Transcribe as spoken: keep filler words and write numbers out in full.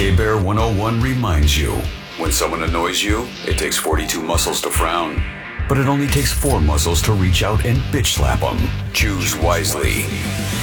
K-Bear one oh one reminds you, when someone annoys you, it takes forty-two muscles to frown. But it only takes four muscles to reach out and bitch slap them. Choose wisely.